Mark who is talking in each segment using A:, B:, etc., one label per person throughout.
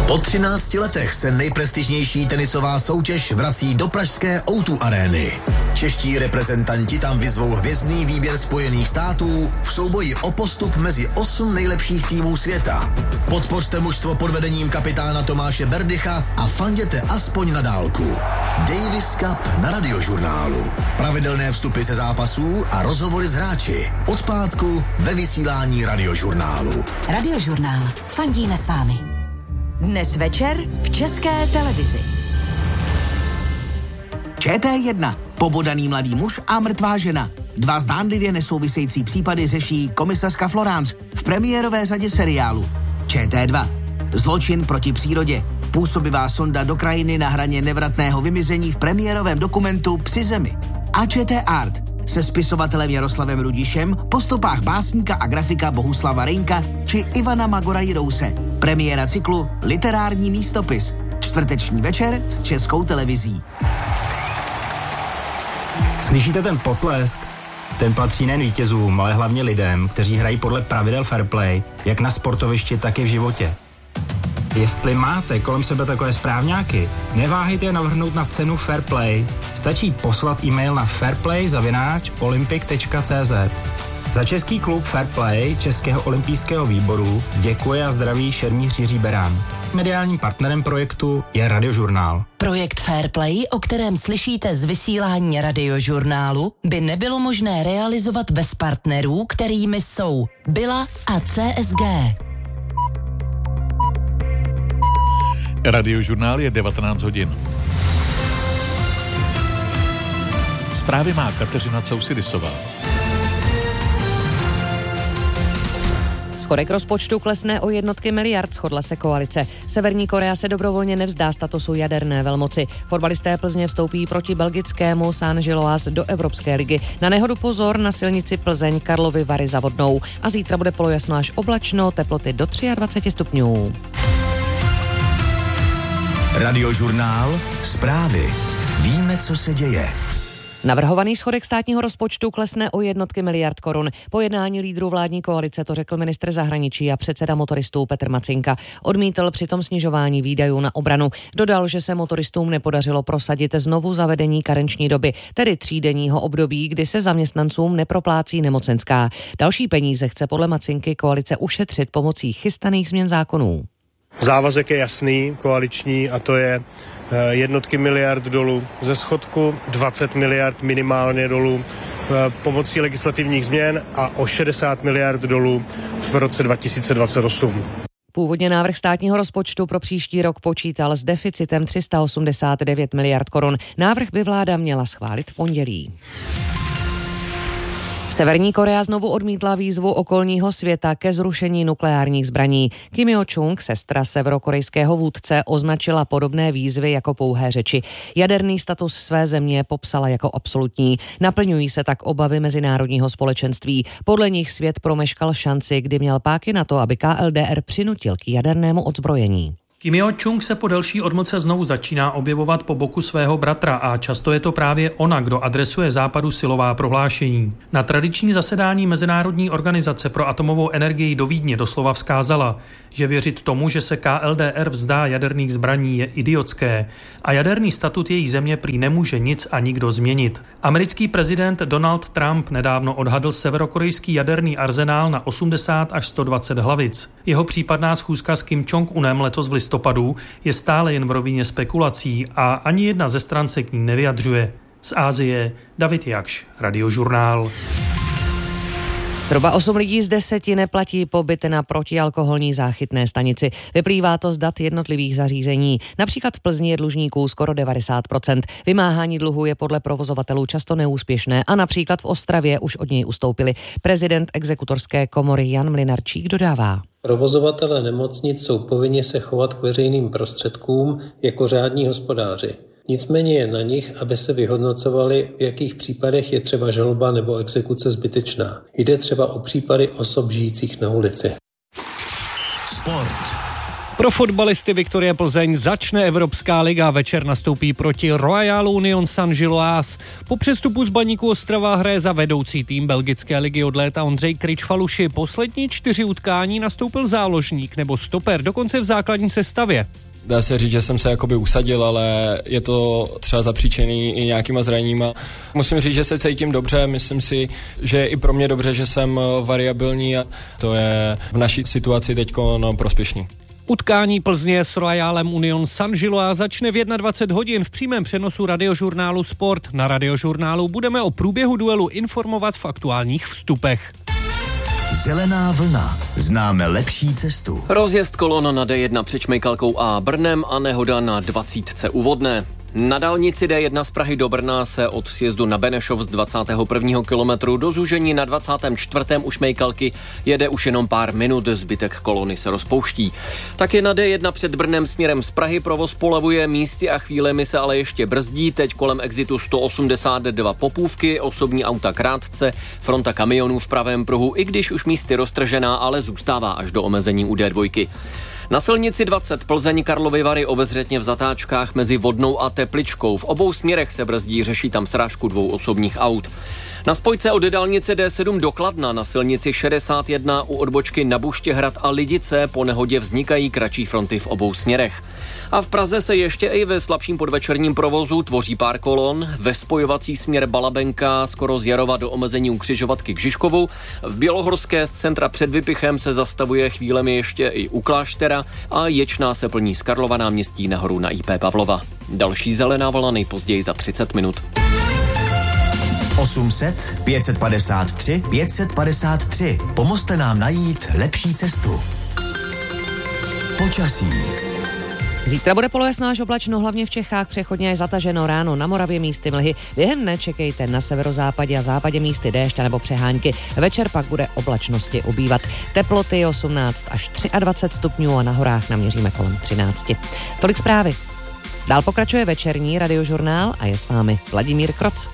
A: Po 13 letech se nejprestižnější tenisová soutěž vrací do pražské O2 arény. Čeští reprezentanti tam vyzvou hvězdný výběr Spojených států v souboji o postup mezi 8 nejlepších týmů světa. Podpořte mužstvo pod vedením kapitána Tomáše Berdycha a fanděte aspoň na dálku. Davis Cup na Radiožurnálu. Pravidelné vstupy ze zápasů a rozhovory s hráči. Od pátku ve vysílání Radiožurnálu.
B: Radiožurnál. Fandíme s vámi. Dnes večer v České televizi.
C: ČT1. Pobodaný mladý muž a mrtvá žena. 2 zdánlivě nesouvisející případy řeší komisařka Florence v premiérové řadě seriálu. ČT2. Zločin proti přírodě. Působivá sonda do krajiny na hraně nevratného vymizení v premiérovém dokumentu Psi zemi. A ČT Art se spisovatelem Jaroslavem Rudišem po stopách básníka a grafika Bohuslava Reynka či Ivana Magora Jirouse. Premiéra cyklu Literární místopis. Čtvrteční večer s Českou televizí.
D: Slyšíte ten potlesk? Ten patří nejen vítězům, ale hlavně lidem, kteří hrají podle pravidel fair play, jak na sportovišti, tak i v životě. Jestli máte kolem sebe takové správňáky, neváhejte je navrhnout na cenu Fair Play. Stačí poslat e-mail na fairplay@olympic.cz. Za český klub Fair Play Českého olympijského výboru děkuje a zdraví šermíř Jiří Berán. Mediálním partnerem projektu je Radiožurnál.
B: Projekt Fair Play, o kterém slyšíte z vysílání Radiožurnálu, by nebylo možné realizovat bez partnerů, kterými jsou Bila a CSG.
E: Radiožurnál je 19 hodin. Zprávy má Kateřina Cousidisová.
F: Schodek rozpočtu klesne o jednotky miliard, shodla se koalice. Severní Korea se dobrovolně nevzdá statusu jaderné velmoci. Fotbalisté Plzně vstoupí proti belgickému Saint-Gilloise do Evropské ligy. Na nehodu pozor na silnici Plzeň Karlovy Vary za Vodnou. A zítra bude polojasno až oblačno, teploty do 23 stupňů.
A: Radiožurnál. Zprávy. Víme, co se děje.
F: Navrhovaný schodek státního rozpočtu klesne o jednotky miliard korun. Po jednání lídrů vládní koalice to řekl ministr zahraničí a předseda motoristů Petr Macinka. Odmítl přitom snižování výdajů na obranu. Dodal, že se motoristům nepodařilo prosadit znovu zavedení karenční doby, tedy 3denního období, kdy se zaměstnancům neproplácí nemocenská. Další peníze chce podle Macinky koalice ušetřit pomocí chystaných změn zákonů.
G: Závazek je jasný, koaliční, a to je jednotky miliard dolů ze schodku, 20 miliard minimálně dolů pomocí legislativních změn a o 60 miliard dolů v roce 2028.
F: Původně návrh státního rozpočtu pro příští rok počítal s deficitem 389 miliard korun. Návrh by vláda měla schválit v pondělí. Severní Korea znovu odmítla výzvu okolního světa ke zrušení nukleárních zbraní. Kim Jo-chung, sestra severokorejského vůdce, označila podobné výzvy jako pouhé řeči. Jaderný status své země popsala jako absolutní. Naplňují se tak obavy mezinárodního společenství. Podle nich svět promeškal šanci, kdy měl páky na to, aby KLDR přinutil k jadernému odzbrojení.
H: Kim Jo-chung se po delší odmlce znovu začíná objevovat po boku svého bratra a často je to právě ona, kdo adresuje Západu silová prohlášení. Na tradiční zasedání Mezinárodní organizace pro atomovou energii do Vídně doslova vzkázala, že věřit tomu, že se KLDR vzdá jaderných zbraní, je idiotské a jaderný statut její země prý nemůže nic a nikdo změnit. Americký prezident Donald Trump nedávno odhadl severokorejský jaderný arzenál na 80 až 120 hlavic. Jeho případná schůzka s Kim Jong-unem letos v listopadu je stále jen v rovině spekulací a ani jedna ze stran se k ní nevyjadřuje. Z Asie David Jakš, Radiožurnál.
F: Zhruba 8 lidí z 10 neplatí pobyt na protialkoholní záchytné stanici. Vyplývá to z dat jednotlivých zařízení. Například v Plzni je dlužníků skoro 90%. Vymáhání dluhu je podle provozovatelů často neúspěšné a například v Ostravě už od něj ustoupili. Prezident exekutorské komory Jan Mlynarčík dodává.
I: Provozovatelé nemocnic jsou povinni se chovat k veřejným prostředkům jako řádní hospodáři. Nicméně je na nich, aby se vyhodnocovali, v jakých případech je třeba žaloba nebo exekuce zbytečná. Jde třeba o případy osob žijících na ulici.
A: Sport.
J: Pro fotbalisty Viktorie Plzeň začne Evropská liga. Večer nastoupí proti Royal Union Saint-Gilloise. Po přestupu z Baníku Ostrava hraje za vedoucí tým belgické ligy od léta Ondřej Kryč-Faluši. Poslední 4 utkání nastoupil záložník nebo stoper, dokonce v základní sestavě.
K: Dá se říct, že jsem se jakoby usadil, ale je to třeba zapříčený i nějakýma zraněníma. Musím říct, že se cítím dobře, myslím si, že je i pro mě dobře, že jsem variabilní a to je v naší situaci teďko prospěšný.
J: Utkání Plzně s Royalem Union Saint-Gilloise začne v 21 hodin v přímém přenosu Radiožurnálu Sport. Na Radiožurnálu budeme o průběhu duelu informovat v aktuálních vstupech.
A: Zelená vlna. Známe lepší cestu.
L: Rozjezd kolon na D1 před Šmejkalkou a Brnem a nehoda na 20 u Vodné. Na dálnici D1 z Prahy do Brna se od sjezdu na Benešov z 21. kilometru do zúžení na 24. u Šmejkalky jede už jenom pár minut, zbytek kolony se rozpouští. Taky na D1 před Brnem směrem z Prahy provoz polevuje, místy a chvílemi se ale ještě brzdí, teď kolem exitu 182 Popůvky, osobní auta krátce, fronta kamionů v pravém pruhu, i když už místy roztržená, ale zůstává až do omezení u D2. Na silnici 20 Plzeň Karlovy Vary obezřetně v zatáčkách mezi Vodnou a Tepličkou. V obou směrech se brzdí, řeší tam srážku 2 osobních aut. Na spojce od dálnice D7 do Kladna na silnici 61 u odbočky na Buštěhrad a Lidice po nehodě vznikají kratší fronty v obou směrech. A v Praze se ještě i ve slabším podvečerním provozu tvoří pár kolon. Ve spojovací směr Balabenka skoro z Jarova do omezení u křižovatky k Žižkovu. V Bělohorské z centra před Vypichem se zastavuje chvílemi ještě i u Kláštera a Ječná se plní z Karlova náměstí nahoru na IP Pavlova. Další zelená vlna nejpozději za 30 minut.
A: 800 553 553. Pomozte nám najít lepší cestu. Počasí.
F: Zítra bude polojasná až oblačno, hlavně v Čechách, přechodně až zataženo, ráno na Moravě místy mlhy. Během dne čekejte na severozápadě a západě místy déšť nebo přehánky. Večer pak bude oblačnosti ubývat. Teploty 18 až 23 stupňů a na horách naměříme kolem 13. Tolik zprávy. Dál pokračuje večerní Radiožurnál a je s vámi Vladimír Kroc.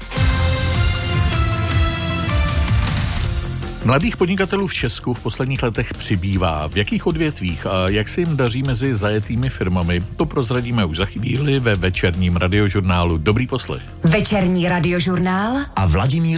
E: Mladých podnikatelů v Česku v posledních letech přibývá. V jakých odvětvích a jak se jim daří mezi zajetými firmami, to prozradíme už za chvíli ve večerním Radiožurnálu. Dobrý poslech.
B: Večerní Radiožurnál
A: a Vladimír